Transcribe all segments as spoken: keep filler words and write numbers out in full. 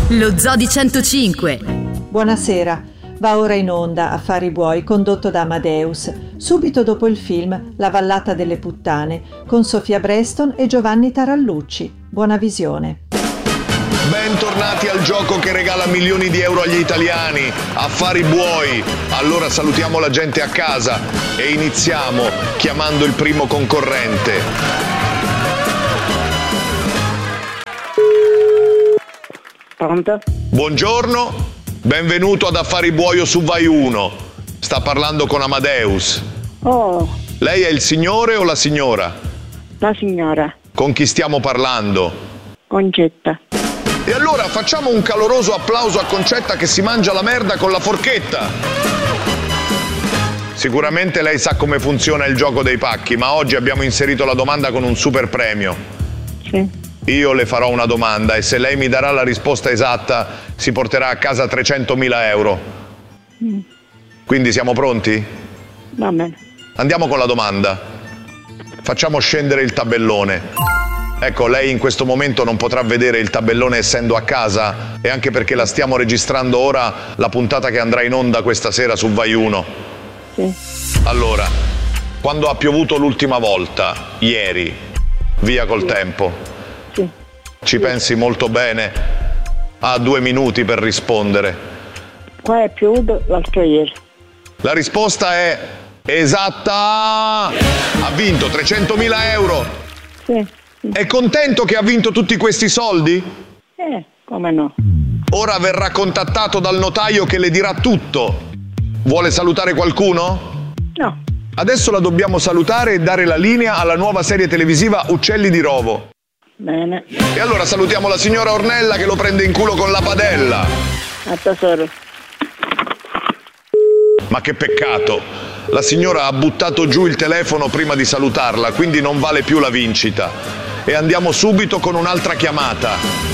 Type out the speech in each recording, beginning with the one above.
Lo Zoo di centocinque. Buonasera. Va ora in onda Affari Buoi, condotto da Amadeus, subito dopo il film La vallata delle puttane, con Sofia Breston e Giovanni Tarallucci. Buona visione. Bentornati al gioco che regala milioni di euro agli italiani, Affari Buoi. Allora salutiamo la gente a casa e iniziamo chiamando il primo concorrente. Pronto? Buongiorno, benvenuto ad Affari Buoio su Vai uno. Sta parlando con Amadeus. Oh, Lei è il signore o la signora? la signora, Con chi stiamo parlando? Concetta. E allora facciamo un caloroso applauso a Concetta che si mangia la merda con la forchetta. Sicuramente lei sa come funziona il gioco dei pacchi, ma oggi abbiamo inserito la domanda con un super premio. Sì. Io le farò una domanda e se lei mi darà la risposta esatta si porterà a casa trecentomila euro. Mm. Quindi siamo pronti? Va bene. Andiamo con la domanda. Facciamo scendere il tabellone. Ecco, lei in questo momento non potrà vedere il tabellone essendo a casa e anche perché la stiamo registrando ora la puntata che andrà in onda questa sera su Vai uno. Sì. Allora, quando ha piovuto l'ultima volta, ieri, via col tempo. Sì. Ci pensi molto bene. Ha due minuti per rispondere. Qua è piovuto l'altro ieri. La risposta è esatta. Ha vinto trecentomila euro. Sì. Sì. È contento che ha vinto tutti questi soldi? Eh, come no? Ora verrà contattato dal notaio che le dirà tutto. Vuole salutare qualcuno? No. Adesso la dobbiamo salutare e dare la linea alla nuova serie televisiva Uccelli di Rovo. Bene. E allora salutiamo la signora Ornella che lo prende in culo con la padella. A tesoro. Ma che peccato, la signora ha buttato giù il telefono prima di salutarla, quindi non vale più la vincita. E andiamo subito con un'altra chiamata.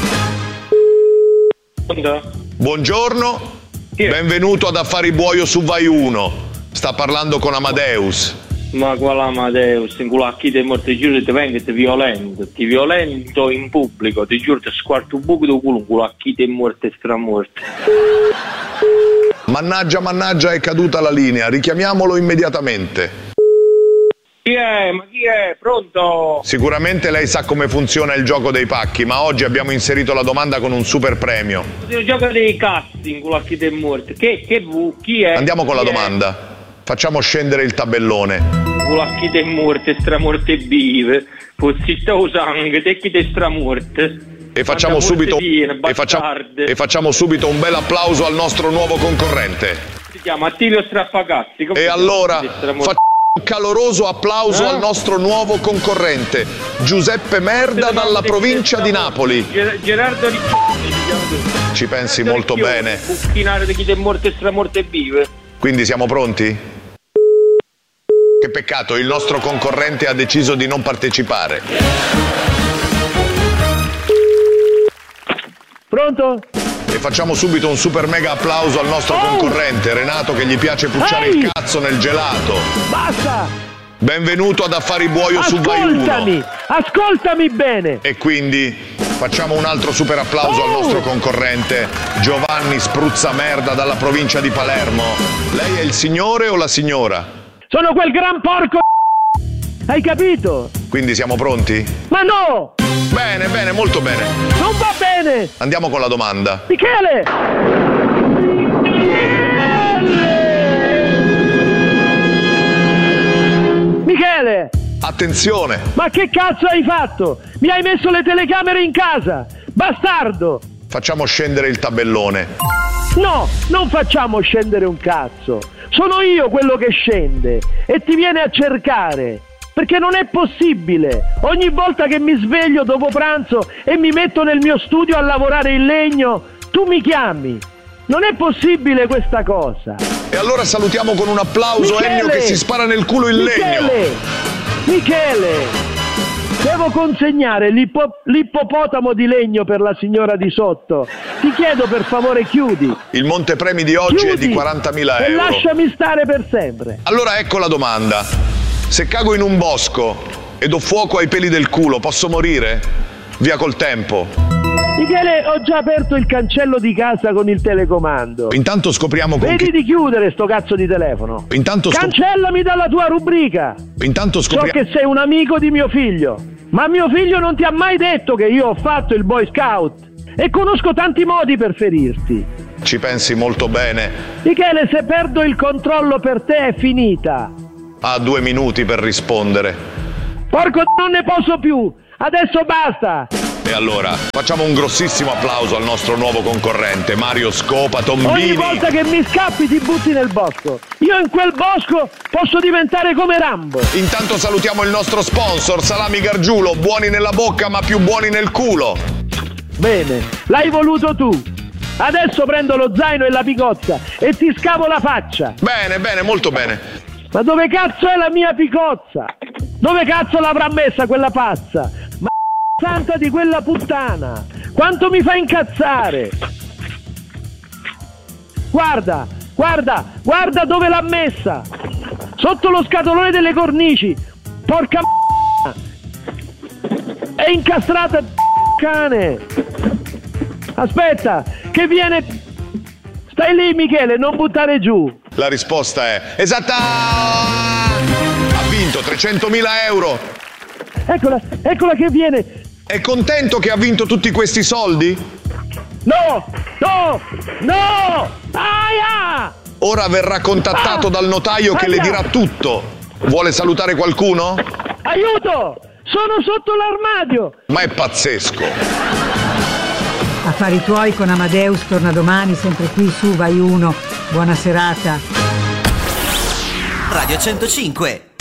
Buongiorno, benvenuto ad Affari Buoio su Vai uno. Sta parlando con Amadeus. Ma qual Amadeus, in culo a chi ti morto, ti giuro ti vengo e ti violento, ti violento in pubblico, ti giuro ti squarto un buco di culo, in culo a chi ti è morto e stramorto. Mannaggia, mannaggia, è caduta la linea, richiamiamolo immediatamente. Chi è? Ma chi è? Pronto? Sicuramente lei sa come funziona il gioco dei pacchi, ma oggi abbiamo inserito la domanda con un super premio. Il gioco dei cazzi, in culo a chi ti è morto, che, che vu, chi è? Andiamo con Chi la è? domanda. Facciamo scendere il tabellone. Culo a chi ti è morto e stramorto e vive, fossista o sangue, te chi ti è stramorto. E facciamo, Quanta subito, morte viene, e, facciamo, bastarde. e facciamo subito un bel applauso al nostro nuovo concorrente. Si chiama Attilio Straffacazzi. come E si allora chiama? Stramorto. facciamo un caloroso applauso Eh? al nostro nuovo concorrente, Giuseppe Merda dalla provincia di Napoli. Ger- Gerardo Riccioni, si chiama così. Ci pensi Gerardo molto Riccioni, bene. Bucchinare di chi ti è morto e stramorto e vive. Quindi siamo pronti? Che peccato, il nostro concorrente ha deciso di non partecipare. Pronto? E facciamo subito un super mega applauso al nostro Oh! concorrente, Renato, che gli piace pucciare Ehi! il cazzo nel gelato. Basta! Benvenuto ad Affari Buoio su Vai Ascoltami! uno. Ascoltami bene! E quindi facciamo un altro super applauso Oh! al nostro concorrente, Giovanni Spruzzamerda dalla provincia di Palermo. Lei è il signore o la signora? Sono quel gran porco. Hai capito? Quindi siamo pronti? Ma no! Bene, bene, molto bene. Non va bene! Andiamo con la domanda. Michele! Michele! Attenzione! Ma che cazzo hai fatto? Mi hai messo le telecamere in casa! Bastardo! Facciamo scendere il tabellone. No, non facciamo scendere un cazzo. Sono io quello che scende e ti viene a cercare. Perché non è possibile. Ogni volta che mi sveglio dopo pranzo e mi metto nel mio studio a lavorare il legno, tu mi chiami. Non è possibile questa cosa. E allora salutiamo con un applauso Michele! Ennio che si spara nel culo il legno. Michele! Michele! Devo consegnare l'ippo- l'ippopotamo di legno per la signora di sotto. Ti chiedo per favore chiudi. Il montepremi di oggi Chiudi è di quarantamila e euro. lasciami stare per sempre. Allora ecco la domanda. Se cago in un bosco e do fuoco ai peli del culo, posso morire? Via col tempo. Michele, ho già aperto il cancello di casa con il telecomando. Intanto scopriamo con Vedi chi... di chiudere sto cazzo di telefono. Intanto scop- Cancellami dalla tua rubrica. Intanto So scopriamo... che sei un amico di mio figlio, ma mio figlio non ti ha mai detto che io ho fatto il Boy Scout e conosco tanti modi per ferirti. Ci pensi molto bene. Michele, se perdo il controllo per te è finita. Ha due minuti per rispondere. Porco d- non ne posso più. Adesso basta. E allora, facciamo un grossissimo applauso al nostro nuovo concorrente, Mario Scopa Tombini. Ogni volta che mi scappi ti butti nel bosco. Io in quel bosco posso diventare come Rambo. Intanto salutiamo il nostro sponsor, Salami Gargiulo, buoni nella bocca ma più buoni nel culo. Bene, l'hai voluto tu. Adesso prendo lo zaino e la picozza e ti scavo la faccia. Bene, bene, molto bene. Ma dove cazzo è la mia picozza? Dove cazzo l'avrà messa quella pazza? Ma santa di quella puttana! Quanto mi fa incazzare! Guarda, guarda, guarda dove l'ha messa! Sotto lo scatolone delle cornici! Porca m***a! È incastrata, cane! Aspetta, che viene... Stai lì, Michele, non buttare giù! La risposta è esatta! Ha vinto trecentomila euro! Eccola, eccola che viene! È contento che ha vinto tutti questi soldi? No! No! No! Aia! Ora verrà contattato Ah! dal notaio che le Aia! dirà tutto. Vuole salutare qualcuno? Aiuto! Sono sotto l'armadio! Ma è pazzesco! Affari tuoi con Amadeus torna domani, sempre qui su Vai Uno. Buona serata. Radio centocinque.